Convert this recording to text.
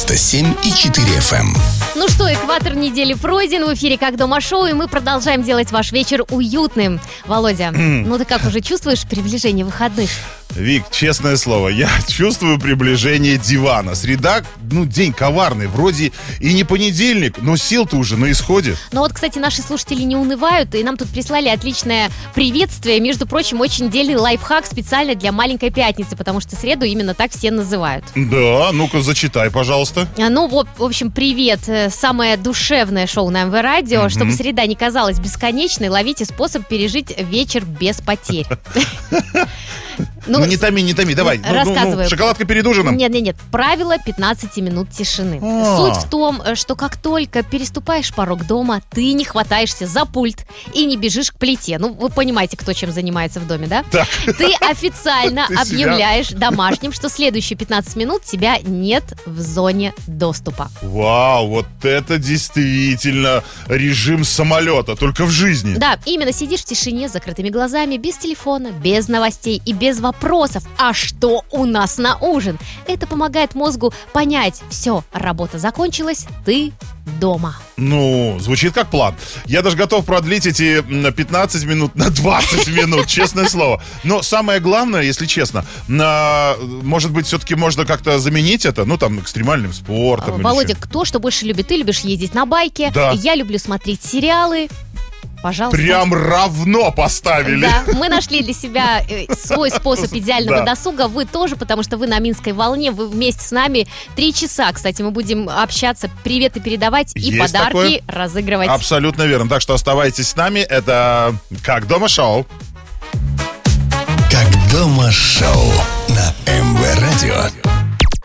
97,4 FM. Ну что, экватор недели пройден. В эфире «Как дома» шоу, и мы продолжаем делать ваш вечер уютным. Володя, ну ты как, уже чувствуешь приближение выходных? Вик, честное слово, я чувствую приближение дивана. Среда, день коварный. Вроде и не понедельник, но сил-то уже на исходе. Ну вот, кстати, наши слушатели не унывают, и нам тут прислали отличное приветствие. Между прочим, очень дельный лайфхак специально для маленькой пятницы, потому что среду именно так все называют. Да, ну-ка зачитай, пожалуйста. Ну, в общем, привет. Самое душевное шоу на МВ Радио. Чтобы среда не казалась бесконечной, ловите способ пережить вечер без потерь. Ну, не томи, давай. Рассказываю. Шоколадка перед ужином? Нет. Правило 15 минут тишины. Суть в том, что как только переступаешь порог дома, ты не хватаешься за пульт и не бежишь к плите. Ну, вы понимаете, кто чем занимается в доме, да? Так. Ты официально объявляешь домашним, что следующие 15 минут тебя нет в зоне доступа. Вау, вот это действительно режим самолета, только в жизни. Да, именно сидишь в тишине с закрытыми глазами, без телефона, без новостей и без вопросов, а что у нас на ужин? Это помогает мозгу понять, все, работа закончилась, ты дома. Ну, звучит как план. Я даже готов продлить эти 15 минут на 20 минут, честное слово. Но самое главное, если честно, может быть, все-таки можно как-то заменить это, экстремальным спортом. Володя, кто что больше любит? Ты любишь ездить на байке, да. Я люблю смотреть сериалы. Пожалуйста. Прям равно поставили. Да, мы нашли для себя свой способ идеального досуга. Вы тоже, потому что вы на Минской волне. Вы вместе с нами 3 часа. Кстати, мы будем общаться, приветы передавать и подарки разыгрывать. Абсолютно верно. Так что оставайтесь с нами. Это «Как дома» шоу. «Как дома» шоу на МВ Радио.